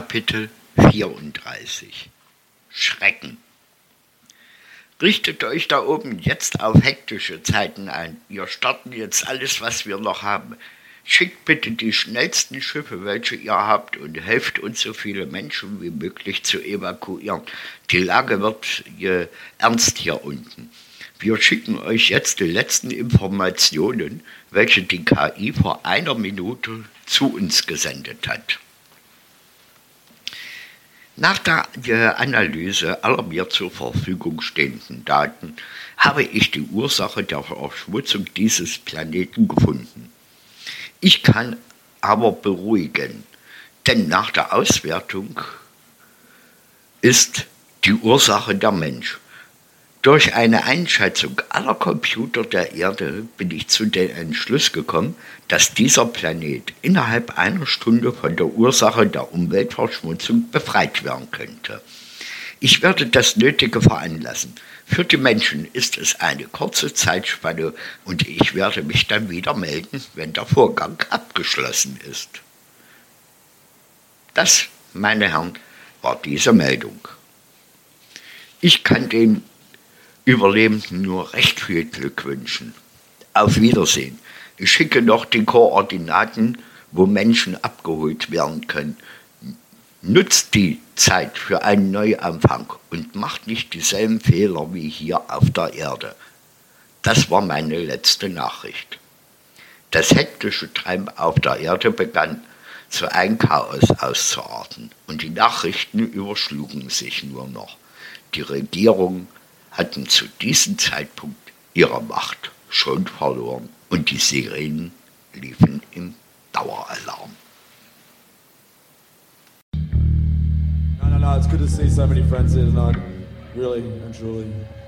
Kapitel 34 Schrecken. Richtet euch da oben jetzt auf hektische Zeiten ein. Wir starten jetzt alles, was wir noch haben. Schickt bitte die schnellsten Schiffe, welche ihr habt, und helft uns, so viele Menschen wie möglich zu evakuieren. Die Lage wird ernst hier unten. Wir schicken euch jetzt die letzten Informationen, welche die KI vor einer Minute zu uns gesendet hat. Nach der Analyse aller mir zur Verfügung stehenden Daten habe ich die Ursache der Verschmutzung dieses Planeten gefunden. Ich kann aber beruhigen, denn nach der Auswertung ist die Ursache der Mensch. Durch eine Einschätzung aller Computer der Erde bin ich zu dem Entschluss gekommen, dass dieser Planet innerhalb einer Stunde von der Ursache der Umweltverschmutzung befreit werden könnte. Ich werde das Nötige veranlassen. Für die Menschen ist es eine kurze Zeitspanne und ich werde mich dann wieder melden, wenn der Vorgang abgeschlossen ist. Das, meine Herren, war diese Meldung. Ich kann den Überlebenden nur recht viel Glück wünschen. Auf Wiedersehen. Ich schicke noch die Koordinaten, wo Menschen abgeholt werden können. Nutzt die Zeit für einen Neuanfang und macht nicht dieselben Fehler wie hier auf der Erde. Das war meine letzte Nachricht. Das hektische Treiben auf der Erde begann zu einem Chaos auszuarten und die Nachrichten überschlugen sich nur noch. Die Regierung hatten zu diesem Zeitpunkt ihre Macht schon verloren und die Sirenen liefen im Daueralarm. No, it's good to see so many friends here tonight, really and truly.